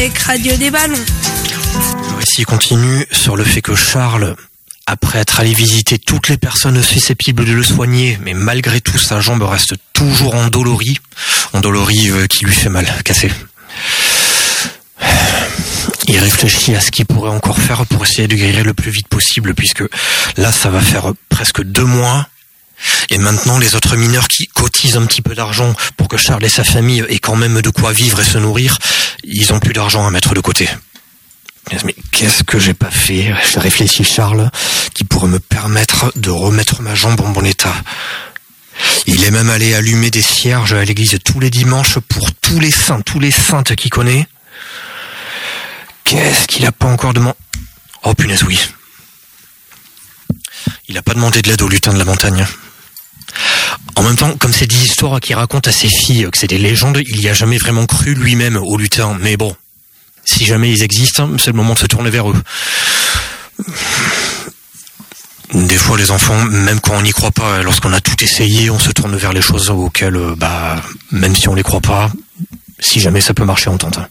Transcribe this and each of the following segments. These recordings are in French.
avec Radio des Ballons. Le récit continue sur le fait que Charles, après être allé visiter toutes les personnes susceptibles de le soigner, mais malgré tout, sa jambe reste toujours endolorie qui lui fait mal, cassée. Il réfléchit à ce qu'il pourrait encore faire pour essayer de guérir le plus vite possible, puisque là, ça va faire presque 2 mois. Et maintenant, les autres mineurs qui cotisent un petit peu d'argent pour que Charles et sa famille aient quand même de quoi vivre et se nourrir, ils ont plus d'argent à mettre de côté. Mais qu'est-ce que j'ai pas fait, réfléchit Charles, qui pourrait me permettre de remettre ma jambe en bon état. Il est même allé allumer des cierges à l'église tous les dimanches pour tous les saintes qu'il connaît. Qu'est-ce qu'il a pas encore demandé? Oh punaise, oui. Il a pas demandé de l'aide aux lutins de la montagne. En même temps, comme c'est des histoires qu'il raconte à ses filles, que c'est des légendes, il y a jamais vraiment cru lui-même aux lutins. Mais bon, si jamais ils existent, c'est le moment de se tourner vers eux. Des fois, les enfants, même quand on n'y croit pas, lorsqu'on a tout essayé, on se tourne vers les choses auxquelles, même si on les croit pas, si jamais ça peut marcher, on tente.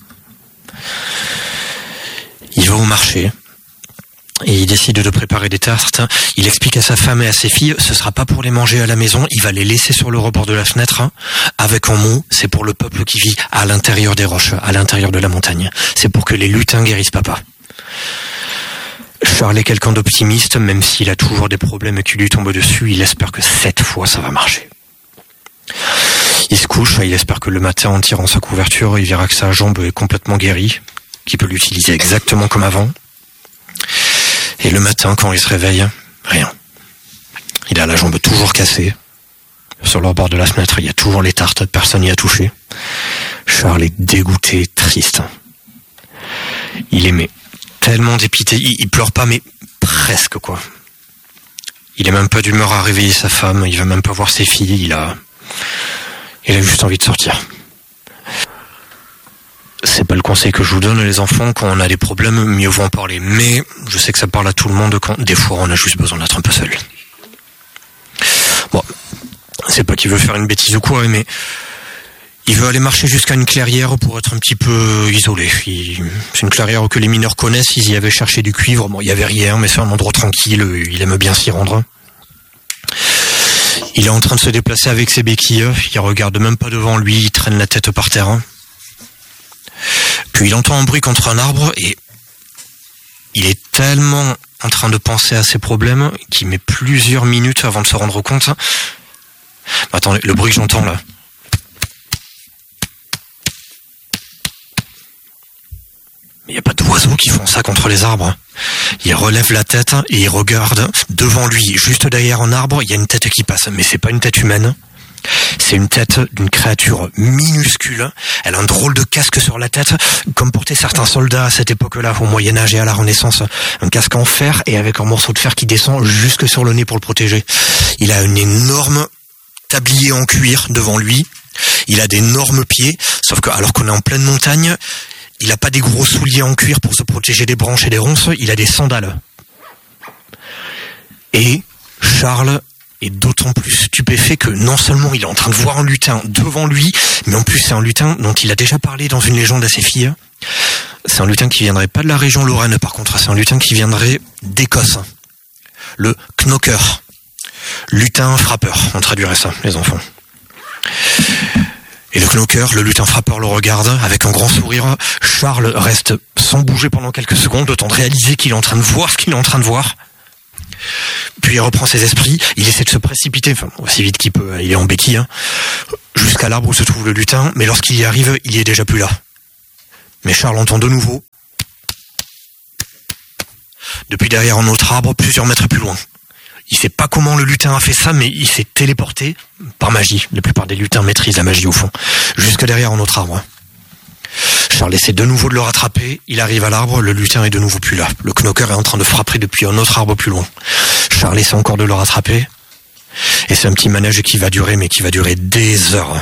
Il va au marché. Et il décide de préparer des tartes. Il explique à sa femme et à ses filles, ce sera pas pour les manger à la maison, il va les laisser sur le rebord de la fenêtre, avec en mot, c'est pour le peuple qui vit à l'intérieur des roches, à l'intérieur de la montagne. C'est pour que les lutins guérissent papa. Charles est quelqu'un d'optimiste, même s'il a toujours des problèmes qui lui tombent dessus, il espère que cette fois ça va marcher. Il se couche, il espère que le matin, en tirant sa couverture, il verra que sa jambe est complètement guérie, qu'il peut l'utiliser exactement comme avant. Et le matin, quand il se réveille, rien. Il a la jambe toujours cassée. Sur le bord de la fenêtre, il y a toujours les tartes, personne n'y a touché. Charles est dégoûté, triste. Il est tellement dépité, il pleure pas, mais presque, quoi. Il est même pas d'humeur à réveiller sa femme, il va même pas voir ses filles, il a juste envie de sortir. C'est pas le conseil que je vous donne, les enfants, quand on a des problèmes, mieux vaut en parler. Mais je sais que ça parle à tout le monde quand des fois on a juste besoin d'être un peu seul. Bon, c'est pas qu'il veut faire une bêtise ou quoi, mais il veut aller marcher jusqu'à une clairière pour être un petit peu isolé. C'est une clairière que les mineurs connaissent, ils y avaient cherché du cuivre. Bon, il y avait rien, mais c'est un endroit tranquille, il aime bien s'y rendre. Il est en train de se déplacer avec ses béquilles, il regarde même pas devant lui, il traîne la tête par terre. Puis il entend un bruit contre un arbre et il est tellement en train de penser à ses problèmes qu'il met plusieurs minutes avant de se rendre compte. Attendez, le bruit que j'entends là. Mais il n'y a pas d'oiseaux qui font ça contre les arbres. Il relève la tête et il regarde devant lui, juste derrière un arbre, il y a une tête qui passe, mais c'est pas une tête humaine. C'est une tête d'une créature minuscule. Elle a un drôle de casque sur la tête, comme portaient certains soldats à cette époque-là, au Moyen-Âge et à la Renaissance. Un casque en fer et avec un morceau de fer qui descend jusque sur le nez pour le protéger. Il a un énorme tablier en cuir devant lui. Il a d'énormes pieds, sauf que alors qu'on est en pleine montagne, il n'a pas des gros souliers en cuir pour se protéger des branches et des ronces, il a des sandales. Et Charles est d'autant plus stupéfait que non seulement il est en train de voir un lutin devant lui, mais en plus c'est un lutin dont il a déjà parlé dans une légende à ses filles. C'est un lutin qui viendrait pas de la région Lorraine par contre, c'est un lutin qui viendrait d'Écosse. Le knocker. Lutin frappeur, on traduirait ça, les enfants. Et le knocker, le lutin frappeur le regarde avec un grand sourire. Charles reste sans bouger pendant quelques secondes, le temps de réaliser qu'il est en train de voir ce qu'il est en train de voir. Puis il reprend ses esprits, il essaie de se précipiter, aussi vite qu'il peut, il est en béquille, jusqu'à l'arbre où se trouve le lutin, mais lorsqu'il y arrive, il y est déjà plus là. Mais Charles entend de nouveau, depuis derrière un autre arbre, plusieurs mètres plus loin. Il sait pas comment le lutin a fait ça, mais il s'est téléporté par magie. La plupart des lutins maîtrisent la magie au fond, jusque derrière un autre arbre. Charles essaie de nouveau de le rattraper, il arrive à l'arbre, le lutin est de nouveau plus là. Le knocker est en train de frapper depuis un autre arbre plus loin. Charles essaie encore de le rattraper, et c'est un petit manège qui va durer des heures.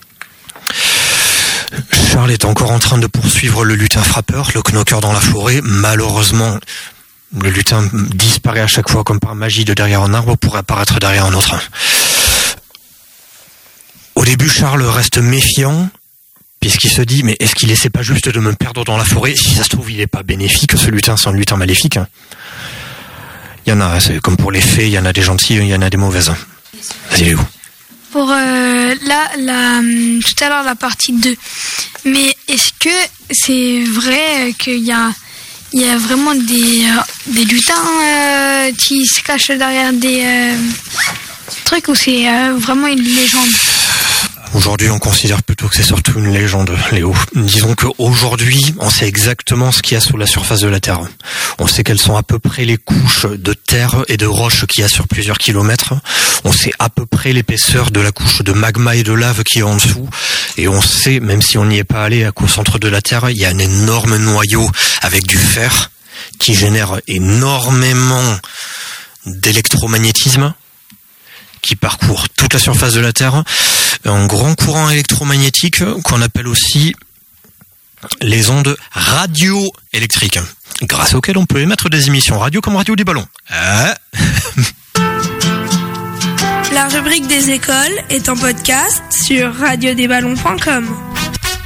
Charles est encore en train de poursuivre le lutin frappeur, le knocker dans la forêt. Malheureusement, le lutin disparaît à chaque fois comme par magie de derrière un arbre pour apparaître derrière un autre. Au début, Charles reste méfiant, Puisqu'il se dit, mais est-ce qu'il essaie pas juste de me perdre dans la forêt? Si ça se trouve, il est pas bénéfique, ce lutin, c'est un lutin maléfique. Il y en a, c'est comme pour les fées, il y en a des gentilles, il y en a des mauvaises. Vas-y, Léo. Pour tout à l'heure, la partie 2. Mais est-ce que c'est vrai qu'il y a vraiment des lutins qui se cachent derrière des trucs, ou c'est vraiment une légende? Aujourd'hui, on considère plutôt que c'est surtout une légende, Léo. Disons qu'aujourd'hui, on sait exactement ce qu'il y a sous la surface de la Terre. On sait quelles sont à peu près les couches de terre et de roches qu'il y a sur plusieurs kilomètres. On sait à peu près l'épaisseur de la couche de magma et de lave qui est en dessous. Et on sait, même si on n'y est pas allé, qu'au centre de la Terre, il y a un énorme noyau avec du fer qui génère énormément d'électromagnétisme, qui parcourt toute la surface de la Terre, un grand courant électromagnétique qu'on appelle aussi les ondes radioélectriques, grâce auxquelles on peut émettre des émissions radio comme Radio des Ballons. La rubrique des écoles est en podcast sur radiodesballons.com.